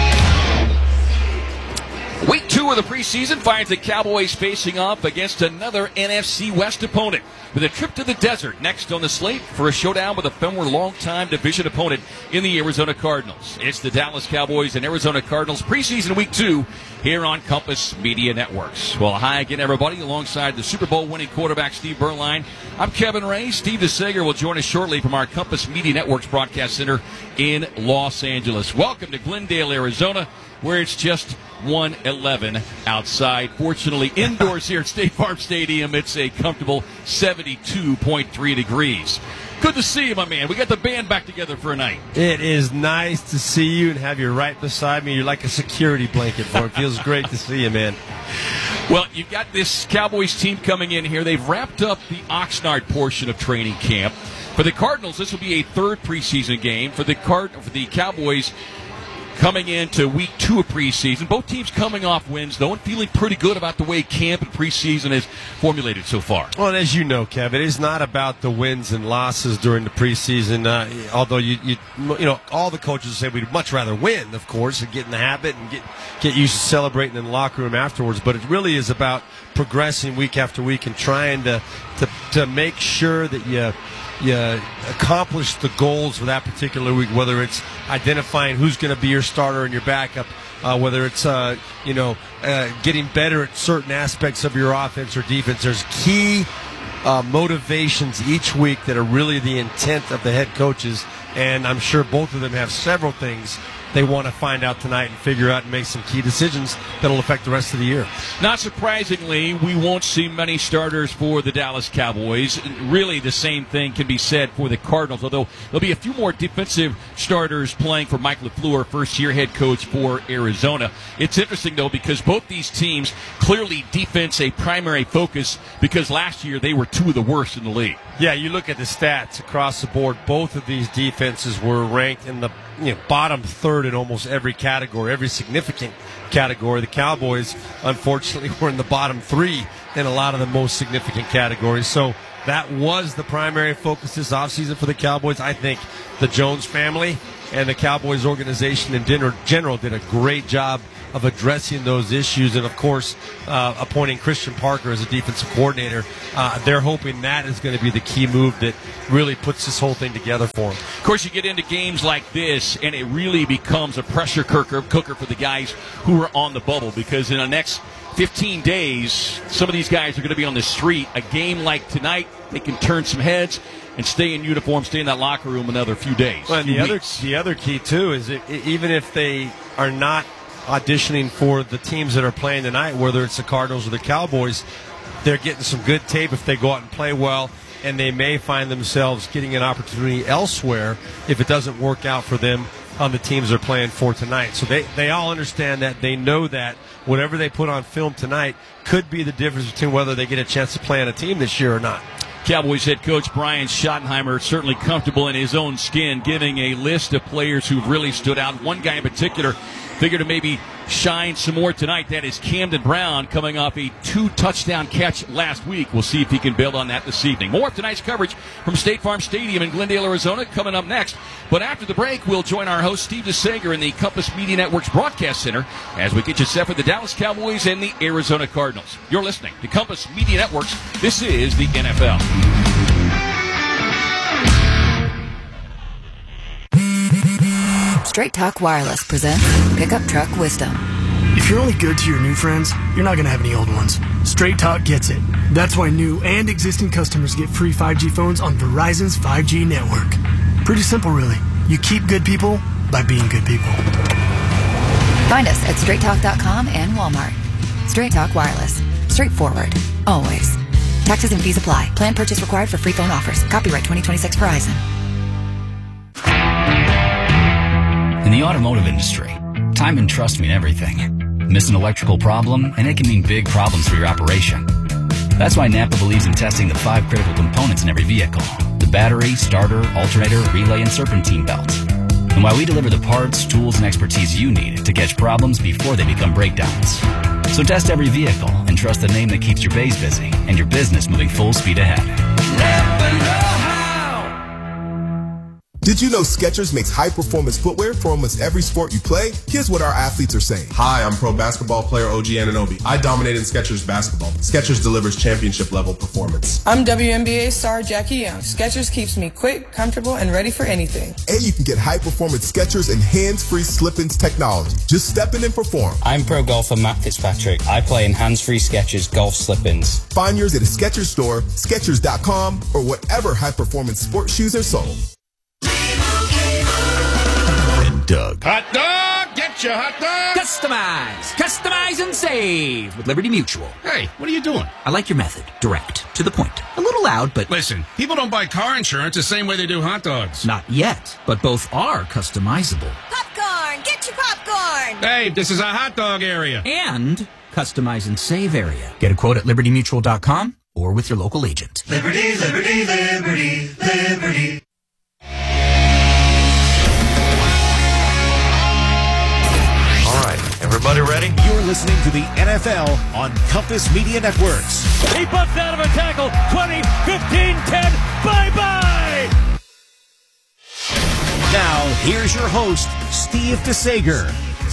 Week two of the preseason finds the Cowboys facing off against another N F C West opponent with a trip to the desert next on the slate for a showdown with a former longtime division opponent in the Arizona Cardinals. It's the Dallas Cowboys and Arizona Cardinals preseason week two here on Compass Media Networks. Well, hi again, everybody, alongside the Super Bowl winning quarterback Steve Berline. I'm Kevin Ray. Steve DeSager will join us shortly from our Compass Media Networks broadcast center in Los Angeles. Welcome to Glendale, Arizona, where it's just one eleven outside. Fortunately, indoors here at State Farm Stadium, it's a comfortable seventy-two point three degrees. Good to see you, my man. We got the band back together for a night. It is nice to see you and have you right beside me. You're like a security blanket for it. Feels great to see you, man. Well, you've got this Cowboys team coming in here. They've wrapped up the Oxnard portion of training camp. For the Cardinals, this will be a third preseason game. For the Card, for the Cowboys, coming into week two of preseason. Both teams coming off wins, though, and feeling pretty good about the way camp and preseason is formulated so far. Well, and as you know, Kevin, it's not about the wins and losses during the preseason. Uh, although you, you, you know, all the coaches say we'd much rather win, of course, and get in the habit and get get used to celebrating in the locker room afterwards. But it really is about progressing week after week and trying to to, to make sure that you. You accomplish the goals for that particular week, whether it's identifying who's going to be your starter and your backup, uh, whether it's uh, you know uh, getting better at certain aspects of your offense or defense. There's key uh, motivations each week that are really the intent of the head coaches, and I'm sure both of them have several things they want to find out tonight and figure out and make some key decisions that'll affect the rest of the year. Not surprisingly, we won't see many starters for the Dallas Cowboys. Really, the same thing can be said for the Cardinals, although there'll be a few more defensive starters playing for Mike LaFleur, first-year head coach for Arizona. It's interesting, though, because both these teams clearly defense a primary focus because last year they were two of the worst in the league. Yeah, you look at the stats across the board, both of these defenses were ranked in the you know, bottom third in almost every category, every significant category. The Cowboys, unfortunately, were in the bottom three in a lot of the most significant categories. So that was the primary focus this offseason for the Cowboys. I think the Jones family and the Cowboys organization in general did a great job of addressing those issues, and of course uh, appointing Christian Parker as a defensive coordinator. Uh, they're hoping that is going to be the key move that really puts this whole thing together for them. Of course, you get into games like this, and it really becomes a pressure cooker, cooker for the guys who are on the bubble, because in the next fifteen days, some of these guys are going to be on the street. A game like tonight, they can turn some heads and stay in uniform, stay in that locker room another few days. Well, and few the other, weeks. the other key, too, is it, even if they are not auditioning for the teams that are playing tonight, whether it's the Cardinals or the Cowboys, they're getting some good tape if they go out and play well, and they may find themselves getting an opportunity elsewhere if it doesn't work out for them on the teams they're playing for tonight. So they, they all understand that. They know that whatever they put on film tonight could be the difference between whether they get a chance to play on a team this year or not. Cowboys head coach Brian Schottenheimer certainly comfortable in his own skin, giving a list of players who've really stood out. One guy in particular figured to maybe shine some more tonight. That is Camden Brown, coming off a two-touchdown catch last week. We'll see if he can build on that this evening. More of tonight's coverage from State Farm Stadium in Glendale, Arizona, coming up next. But after the break, we'll join our host Steve DeSager in the Compass Media Network's broadcast center as we get you set for the Dallas Cowboys and the Arizona Cardinals. You're listening to Compass Media Networks. This is the N F L. Straight Talk Wireless presents Pickup Truck Wisdom. If you're only good to your new friends, you're not going to have any old ones. Straight Talk gets it. That's why new and existing customers get free five G phones on Verizon's five G network. Pretty simple, really. You keep good people by being good people. Find us at straight talk dot com and Walmart. Straight Talk Wireless. Straightforward. Always. Taxes and fees apply. Plan purchase required for free phone offers. Copyright twenty twenty-six Verizon. In the automotive industry, time and trust mean everything. Miss an electrical problem, and it can mean big problems for your operation. That's why Napa believes in testing the five critical components in every vehicle: the battery, starter, alternator, relay, and serpentine belt. And why we deliver the parts, tools, and expertise you need to catch problems before they become breakdowns. So test every vehicle and trust the name that keeps your bays busy and your business moving full speed ahead. Napa know-how. Did you know Skechers makes high-performance footwear for almost every sport you play? Here's what our athletes are saying. Hi, I'm pro basketball player O G Anunoby. I dominate in Skechers basketball. Skechers delivers championship-level performance. I'm W N B A star Jackie Young. Skechers keeps me quick, comfortable, and ready for anything. And you can get high-performance Skechers and hands-free slip-ins technology. Just step in and perform. I'm pro golfer Matt Fitzpatrick. I play in hands-free Skechers golf slip-ins. Find yours at a Skechers store, Skechers dot com, or whatever high-performance sports shoes are sold. Doug. Hot dog! Get your hot dog! Customize! Customize and save with Liberty Mutual. Hey, what are you doing? I like your method. Direct. To the point. A little loud, but... Listen, people don't buy car insurance the same way they do hot dogs. Not yet, but both are customizable. Popcorn! Get your popcorn! Hey, this is a hot dog area. And customize and save area. Get a quote at liberty mutual dot com or with your local agent. Liberty, liberty, liberty, liberty. Everybody ready? You're listening to the N F L on Compass Media Networks. He busts out of a tackle. twenty, fifteen, ten. Bye-bye! Now, here's your host, Steve DeSager.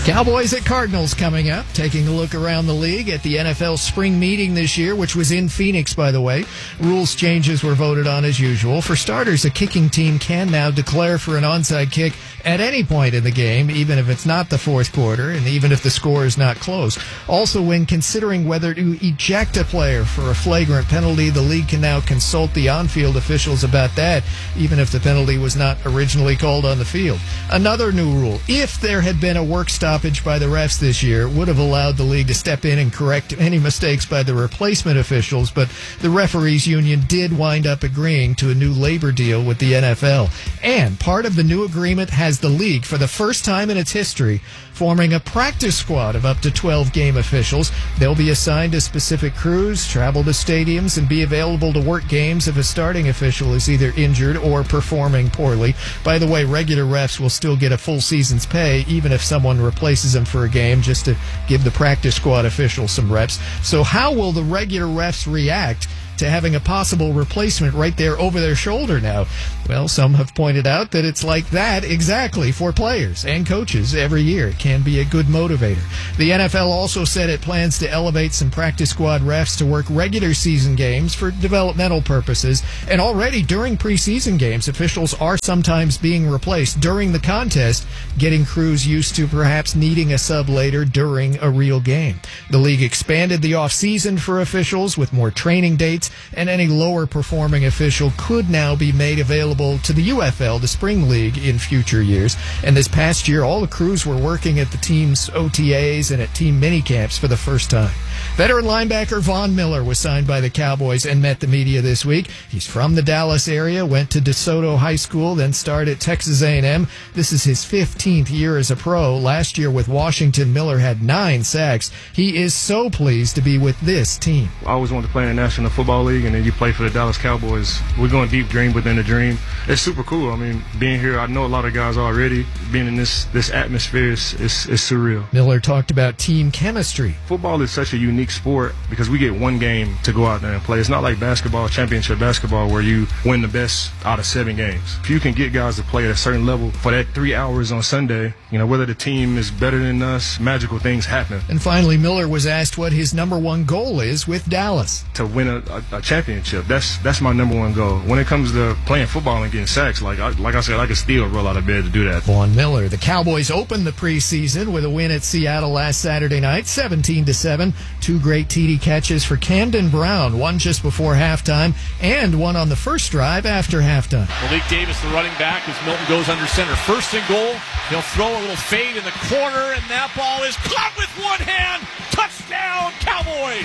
Cowboys at Cardinals coming up. Taking a look around the league at the N F L spring meeting this year, which was in Phoenix, by the way. Rules changes were voted on as usual. For starters, a kicking team can now declare for an onside kick at any point in the game, even if it's not the fourth quarter and even if the score is not close. Also, when considering whether to eject a player for a flagrant penalty, the league can now consult the on-field officials about that, even if the penalty was not originally called on the field. Another new rule, if there had been a work stoppage by the refs this year, would have allowed the league to step in and correct any mistakes by the replacement officials, but the referees union did wind up agreeing to a new labor deal with the N F L. And part of the new agreement has the league, for the first time in its history, forming a practice squad of up to twelve game officials. They'll be assigned to specific crews, travel to stadiums, and be available to work games if a starting official is either injured or performing poorly. By the way, regular refs will still get a full season's pay, even if someone replaces them for a game, just to give the practice squad officials some reps. So how will the regular refs react to having a possible replacement right there over their shoulder now? Well, some have pointed out that it's like that exactly for players and coaches every year. It can be a good motivator. The N F L also said it plans to elevate some practice squad refs to work regular season games for developmental purposes. And already during preseason games, officials are sometimes being replaced during the contest, getting crews used to perhaps needing a sub later during a real game. The league expanded the offseason for officials with more training dates, and any lower performing official could now be made available to the U F L, the Spring League, in future years. And this past year, all the crews were working at the team's O T As and at team minicamps for the first time. Veteran linebacker Von Miller was signed by the Cowboys and met the media this week. He's from the Dallas area, went to DeSoto High School, then started at Texas A and M. This is his fifteenth year as a pro. Last year with Washington, Miller had nine sacks. He is so pleased to be with this team. I always wanted to play in the National Football League, and then you play for the Dallas Cowboys. We're going deep, dream within a dream. It's super cool. I mean, being here, I know a lot of guys already. Being in this this atmosphere is, is, is surreal. Miller talked about team chemistry. Football is such a unique sport because we get one game to go out there and play. It's not like basketball, championship basketball, where you win the best out of seven games. If you can get guys to play at a certain level for that three hours on Sunday, you know, whether the team is better than us, magical things happen. And finally, Miller was asked what his number one goal is with Dallas. To win a, a, a championship. That's that's my number one goal. When it comes to playing football and getting sacks, like I, like I said, I can still roll out of bed to do that. Von Miller. The Cowboys opened the preseason with a win at Seattle last Saturday night, seventeen to seven. Two great T D catches for Camden Brown, one just before halftime and one on the first drive after halftime. Malik Davis, the running back, as Milton goes under center. First and goal. He'll throw a little fade in the corner, and that ball is caught with one hand. Touchdown, Cowboys!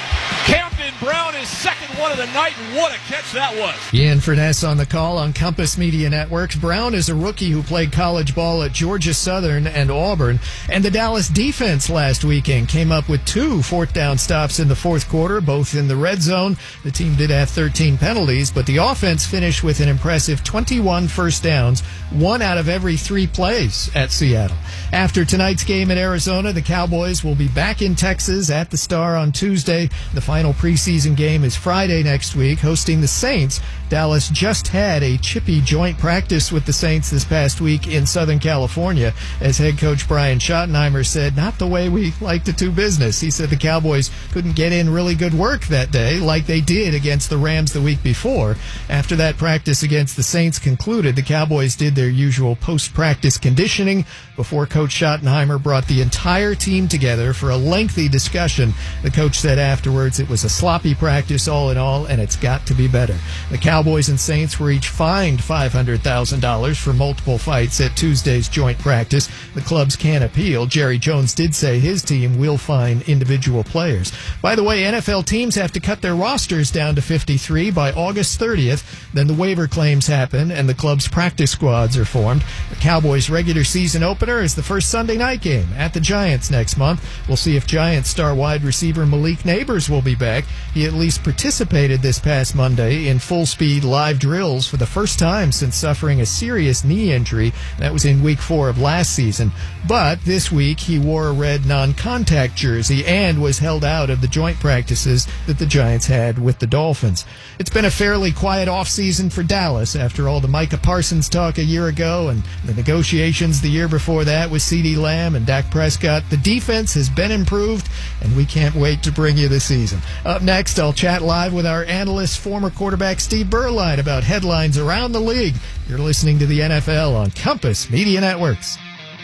Camden Brown, his second one of the night, and what a catch that was. Ian Furness on the call on Compass Media Networks. Brown is a rookie who played college ball at Georgia Southern and Auburn. And the Dallas defense last weekend came up with two fourth down stops in the fourth quarter, both in the red zone. The team did have thirteen penalties, but the offense finished with an impressive twenty-one first downs, one out of every three plays at Seattle. After tonight's game in Arizona, the Cowboys will be back in Texas at the Star on Tuesday. The final preseason game is Friday next week, hosting the Saints. Dallas just had a chippy joint practice with the Saints this past week in Southern California. As head coach Brian Schottenheimer said, not the way we like to do business. He said the Cowboys couldn't get in really good work that day like they did against the Rams the week before. After that practice against the Saints concluded, the Cowboys did their usual post-practice conditioning before Coach Schottenheimer brought the entire team together for a lengthy discussion. The coach said afterwards it was a sloppy practice all in all, and it's got to be better. The Cowboys and Saints were each fined five hundred thousand dollars for multiple fights at Tuesday's joint practice. The clubs can appeal. Jerry Jones did say his team will fine individual players. By the way, N F L teams have to cut their rosters down to fifty-three by August thirtieth. Then the waiver claims happen, and the club's practice squads are formed. The Cowboys' regular season opener is the first Sunday night game at the Giants next month. We'll see if Giants star wide receiver Malik Neighbors will be be back. He at least participated this past Monday in full-speed live drills for the first time since suffering a serious knee injury. That was in week four of last season. But this week, he wore a red non-contact jersey and was held out of the joint practices that the Giants had with the Dolphins. It's been a fairly quiet offseason for Dallas after all the Micah Parsons talk a year ago and the negotiations the year before that with CeeDee Lamb and Dak Prescott. The defense has been improved, and we can't wait to bring you the season. Up next, I'll chat live with our analyst, former quarterback Steve Berline, about headlines around the league. You're listening to the N F L on Compass Media Networks.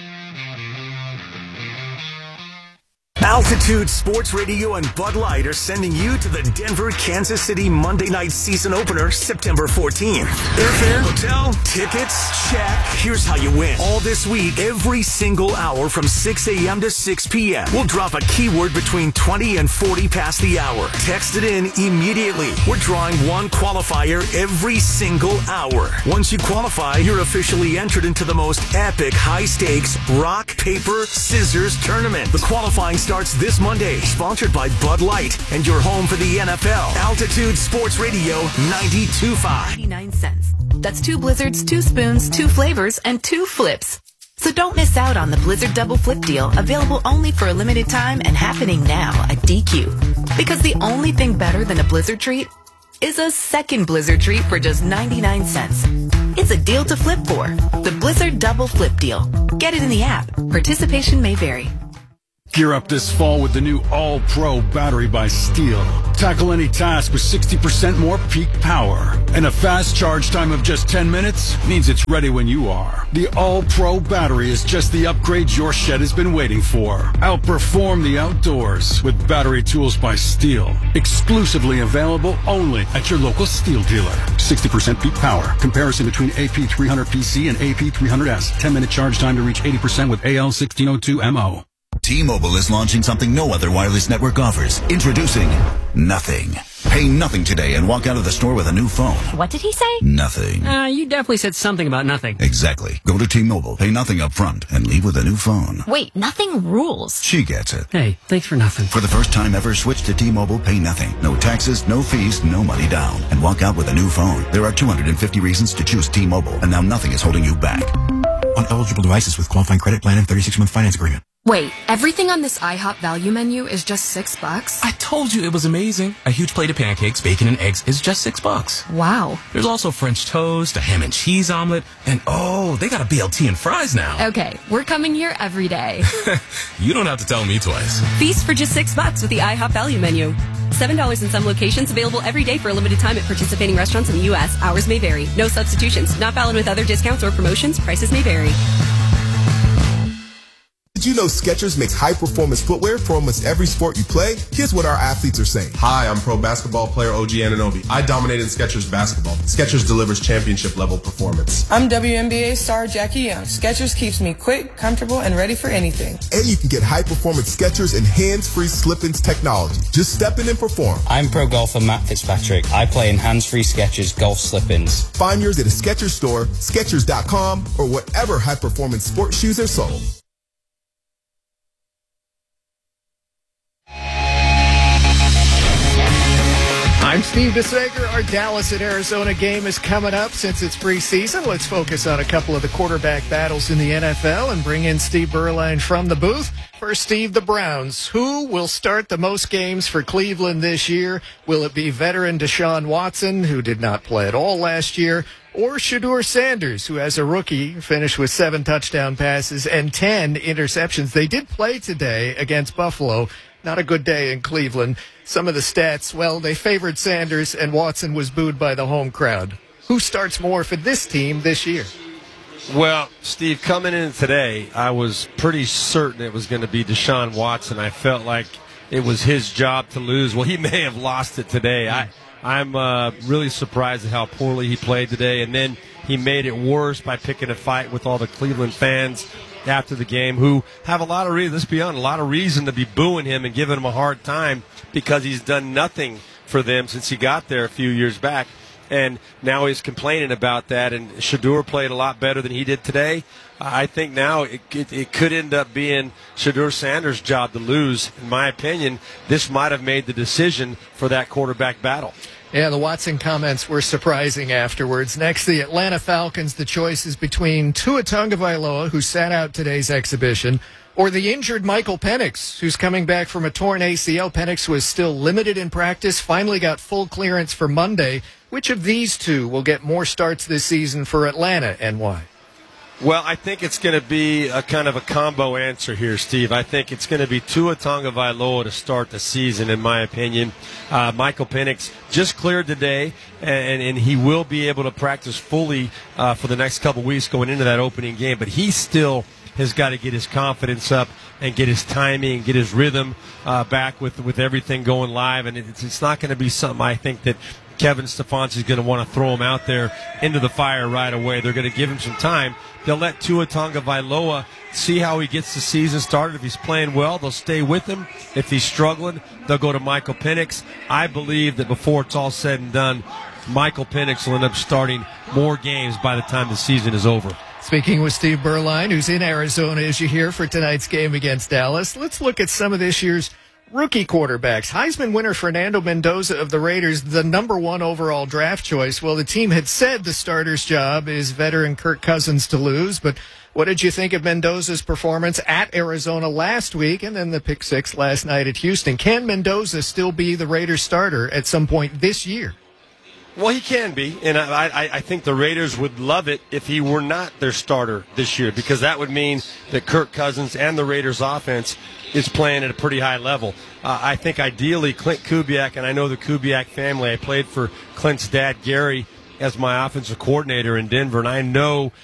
Altitude Sports Radio and Bud Light are sending you to the Denver, Kansas City Monday night season opener September fourteenth. Airfare, hotel, tickets, check. Here's how you win. All this week, every single hour from six a.m. to six p.m. We'll drop a keyword between twenty and forty past the hour. Text it in immediately. We're drawing one qualifier every single hour. Once you qualify, you're officially entered into the most epic high-stakes rock, paper, scissors tournament. The qualifying starts this Monday, sponsored by Bud Light and your home for the N F L. Altitude Sports Radio ninety-two point five. ninety-nine cents. That's two Blizzards, two spoons, two flavors, and two flips. So don't miss out on the Blizzard Double Flip deal, available only for a limited time and happening now at D Q. Because the only thing better than a Blizzard treat is a second Blizzard treat for just ninety-nine cents. It's a deal to flip for. The Blizzard Double Flip deal. Get it in the app. Participation may vary. Gear up this fall with the new All-Pro battery by Steel. Tackle any task with sixty percent more peak power. And a fast charge time of just ten minutes means it's ready when you are. The All-Pro battery is just the upgrade your shed has been waiting for. Outperform the outdoors with battery tools by Steel. Exclusively available only at your local Steel dealer. sixty percent peak power. Comparison between A P three hundred P C and A P three hundred S. ten minute charge time to reach eighty percent with A L sixteen oh two M O. T-Mobile is launching something no other wireless network offers. Introducing Nothing. Pay nothing today and walk out of the store with a new phone. What did he say? Nothing. Uh, you definitely said something about nothing. Exactly. Go to T-Mobile, pay nothing up front, and leave with a new phone. Wait, nothing rules. She gets it. Hey, thanks for nothing. For the first time ever, switch to T-Mobile, pay nothing. No taxes, no fees, no money down. And walk out with a new phone. There are two hundred fifty reasons to choose T-Mobile, and now nothing is holding you back. On eligible devices with qualifying credit plan and thirty-six month finance agreement. Wait, everything on this IHOP value menu is just six bucks? I told you it was amazing. A huge plate of pancakes, bacon, and eggs is just six bucks. Wow. There's also French toast, a ham and cheese omelet, and oh, they got a B L T and fries now. Okay, we're coming here every day. You don't have to tell me twice. Feast for just six bucks with the IHOP value menu. Seven dollars in some locations, available every day for a limited time at participating restaurants in the U S. Hours may vary. No substitutions. Not valid with other discounts or promotions. Prices may vary. Did you know Skechers makes high-performance footwear for almost every sport you play? Here's what our athletes are saying. Hi, I'm pro basketball player O G Anunoby. I dominated Skechers basketball. Skechers delivers championship-level performance. I'm W N B A star Jackie Young. Skechers keeps me quick, comfortable, and ready for anything. And you can get high-performance Skechers and hands-free slip-ins technology. Just step in and perform. I'm pro golfer Matt Fitzpatrick. I play in hands-free Skechers golf slip-ins. Find yours at a Skechers store, Skechers dot com, or whatever high-performance sports shoes are sold. I'm Steve DeSager. Our Dallas at Arizona game is coming up. Since it's preseason, let's focus on a couple of the quarterback battles in the N F L and bring in Steve Berline from the booth. First, Steve, the Browns. Who will start the most games for Cleveland this year? Will it be veteran Deshaun Watson, who did not play at all last year, or Shedeur Sanders, who as a rookie finished with seven touchdown passes and ten interceptions? They did play today against Buffalo. Not a good day in Cleveland. Some of the stats, well, they favored Sanders, and Watson was booed by the home crowd. Who starts more for this team this year? Well, Steve, coming in today, I was pretty certain it was going to be Deshaun Watson. I felt like it was his job to lose. Well, he may have lost it today. I, I'm uh, really surprised at how poorly he played today, and then he made it worse by picking a fight with all the Cleveland fans after the game, who have a lot of reason, let's be honest, a lot of reason to be booing him and giving him a hard time because he's done nothing for them since he got there a few years back. and now he's complaining about that. And Shedeur played a lot better than he did today. I think now it, it, it could end up being Shedeur Sanders' job to lose. In my opinion, this might have made the decision for that quarterback battle. Yeah, the Watson comments were surprising afterwards. Next, the Atlanta Falcons. The choice is between Tua Tagovailoa, who sat out today's exhibition, or the injured Michael Penix, who's coming back from a torn A C L. Penix was still limited in practice, finally got full clearance for Monday. Which of these two will get more starts this season for Atlanta, and why? Well, I think it's going to be a kind of a combo answer here, Steve. I think it's going to be Tua Tagovailoa to start the season, in my opinion. Uh, Michael Penix just cleared today, and, and he will be able to practice fully uh, for the next couple weeks going into that opening game. But he still has got to get his confidence up and get his timing and get his rhythm uh, back with, with everything going live. And it's, it's not going to be something I think that Kevin Stefanski is going to want to throw him out there into the fire right away. They're going to give him some time. They'll let Tua Tagovailoa see how he gets the season started. If he's playing well, they'll stay with him. If he's struggling, they'll go to Michael Penix. I believe that before it's all said and done, Michael Penix will end up starting more games by the time the season is over. Speaking with Steve Berline, who's in Arizona, as you hear, for tonight's game against Dallas. Let's look at some of this year's rookie quarterbacks. Heisman winner Fernando Mendoza of the Raiders, the number one overall draft choice. Well, the team had said the starter's job is veteran Kirk Cousins to lose, but what did you think of Mendoza's performance at Arizona last week and then the pick six last night at Houston? Can Mendoza still be the Raiders starter at some point this year? Well, he can be, and I, I, I think the Raiders would love it if he were not their starter this year, because that would mean that Kirk Cousins and the Raiders' offense is playing at a pretty high level. Uh, I think ideally Clint Kubiak, and I know the Kubiak family, I played for Clint's dad, Gary, as my offensive coordinator in Denver, and I know